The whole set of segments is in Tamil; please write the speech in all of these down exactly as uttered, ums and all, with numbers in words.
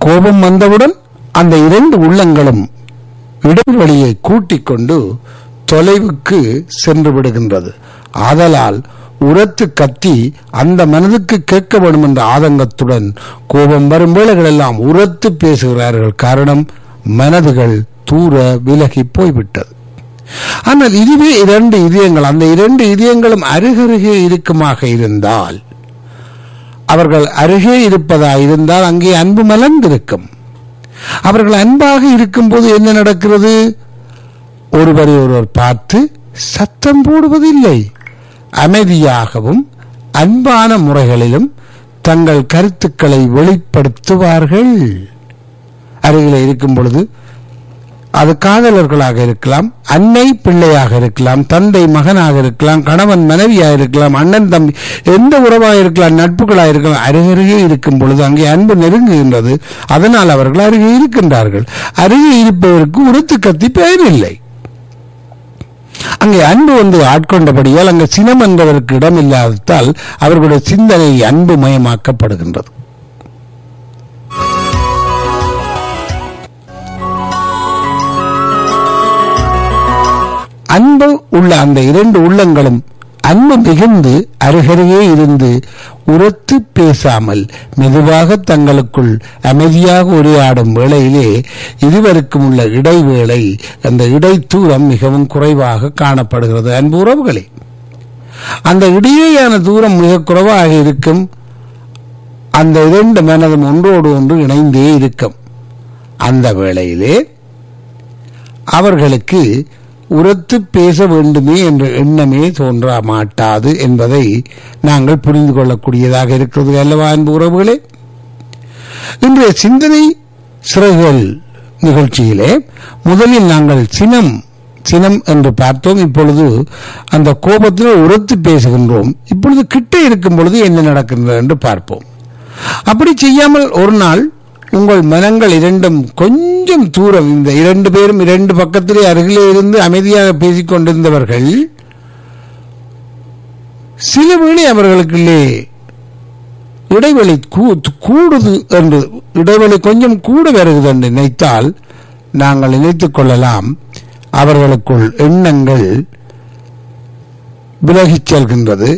கோபம் வந்தவுடன் அந்த இரண்டு உள்ளங்களும் இடைவெளியை கூட்டிக் கொண்டு தொலைவுக்கு சென்று விடுகின்றது. ஆதலால் உரத்து கத்தி அந்த மனதுக்கு கேட்க வேண்டும் என்ற ஆதங்கத்துடன் கோபம் வரும் வேளைகளெல்லாம் உரத்து பேசுகிறார்கள். காரணம், மனதுகள் தூர விலகி போய்விட்டது. ஆனால் இதுவே இரண்டு இதயங்கள், அந்த இரண்டு இதயங்களும் அருகருகே இருக்குமாக இருந்தால், அவர்கள் அருகே இருப்பதா இருந்தால் அங்கே அன்பு மலர்ந்திருக்கும். அவர்கள் அன்பாக இருக்கும் போது என்ன நடக்கிறது? ஒருவரை ஒருவர் பார்த்து சத்தம் போடுவதில்லை. அமைதியாகவும் அன்பான முறைகளிலும் தங்கள் கருத்துக்களை வெளிப்படுத்துவார்கள். அருகிலே இருக்கும் பொழுது அது காதலர்களாக இருக்கலாம், அன்னை பிள்ளையாக இருக்கலாம், தந்தை மகனாக இருக்கலாம், கணவன் மனைவியாக இருக்கலாம், அண்ணன் தம்பி, எந்த உறவாக இருக்கலாம், நட்புகளாக இருக்கலாம். அருகருகே இருக்கும் பொழுது அங்கே அன்பு நெருங்குகின்றது. அதனால் அவர்கள் அருகே இருக்கின்றார்கள். அருகே இருப்பவருக்கு உரத்து கத்தி பயனில்லை. அங்கே அன்பு வந்து ஆட்கொண்டபடியால் அங்கே சினம் என்றவருக்கு இடமில்லாததால் அவர்களுடைய சிந்தனை அன்பு மயமாக்கப்படுகின்றது. அன்பு உள்ள அந்த இரண்டு உள்ளங்களும் அன்பு மிகுந்து அருகருகே இருந்து உரத்து பேசாமல் மெதுவாக தங்களுக்குள் அமைதியாக உரையாடும் வேளையிலே இருவருக்கும் உள்ள இடைவேளை, அந்த இடைத்தூரம் மிகவும் குறைவாக காணப்படுகிறது. அன்பு உறவுகளே, அந்த இடையேயான தூரம் மிக குறைவாக இருக்கும். அந்த இரண்டு மனதும் ஒன்றோடு ஒன்று இணைந்தே இருக்கும். அந்த வேளையிலே அவர்களுக்கு உரத்து பேச வேண்டுமே என்ற எண்ணமே தோன்ற மாட்டாது என்பதை நாங்கள் புரிந்து கொள்ளக்கூடியதாக இருக்கிறது அல்லவா அன்பு உறவுகளே? இன்றைய சிந்தனை சிறகுகள் நிகழ்ச்சியிலே முதலில் நாங்கள் சினம் சினம் என்று பார்த்தோம். இப்பொழுது அந்த கோபத்தில் உரத்து பேசுகின்றோம். இப்பொழுது கிட்ட இருக்கும் பொழுது என்ன நடக்கின்றது என்று பார்ப்போம். அப்படி செய்யாமல் ஒரு நாள் உங்கள் மனங்கள் இரண்டும் கொஞ்சம் தூரம், இந்த இரண்டு பேரும் இரண்டு பக்கத்திலே அருகிலே இருந்து அமைதியாக பேசிக் கொண்டிருந்தவர்கள் சில வேளை அவர்களுக்குள்ளே இடைவெளி கூடுது என்று, இடைவெளி கொஞ்சம் கூட வருகிறது என்று நினைத்தால் நாங்கள் நினைத்துக் கொள்ளலாம் அவர்களுக்குள் எண்ணங்கள் விலகிச் செல்கின்றது,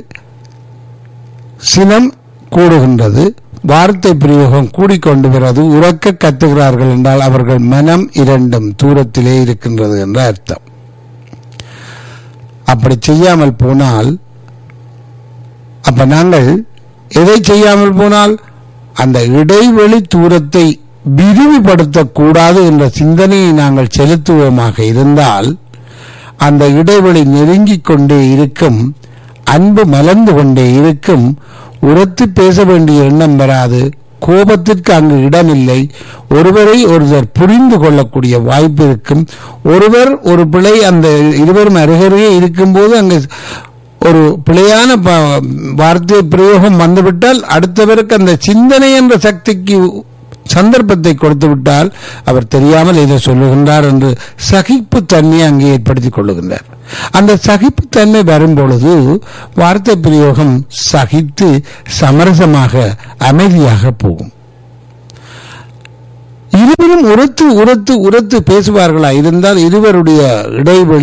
சினம் கூடுகின்றது, வார்த்தை பிரயோகம் கூடிக்கொண்டுகிறது, உறக்க கத்துகிறார்கள் என்றால் அவர்கள் மனம் இரண்டும் தூரத்திலே இருக்கின்றது என்ற அர்த்தம். அப்படி செய்யாமல் போனால், அப்ப நாங்கள் எதை செய்யாமல் போனால் அந்த இடைவெளி தூரத்தை விரிவுபடுத்தக்கூடாது என்ற சிந்தனையை நாங்கள் செலுத்துவோமாக இருந்தால் அந்த இடைவெளி நெருங்கிக் கொண்டே இருக்கும், அன்பு மலர்ந்து கொண்டே இருக்கும், உரத்து பேச வேண்டிய எண்ணம் வராது, கோபத்திற்கு அங்கு இடமில்லை, ஒருவரை ஒருவர் புரிந்து கொள்ளக்கூடிய வாய்ப்பு இருக்கும். ஒருவர் ஒரு பிழை, அந்த இருவரும் அருகருகே இருக்கும் போது அங்கு ஒரு பிழையான வார்த்தை பிரயோகம் வந்துவிட்டால் அடுத்தவருக்கு அந்த சிந்தனை என்ற சக்திக்கு சந்தர்ப்பத்தை கொடுத்து விட்டால் அவர் தெரியாமல் இதை சொல்லுகின்றார் என்று சகிப்பு தன்மையை அங்கே ஏற்படுத்திக் கொள்ளுகின்றார். அந்த சகிப்பு தன்மை வரும்பொழுது வார்த்தை பிரயோகம் சகித்து சமரசமாக அமைதியாக போகும். இருவரும் உரத்து உரத்து உரத்து பேசுவார்களா இருந்தால் இருவருடைய இடைவெளி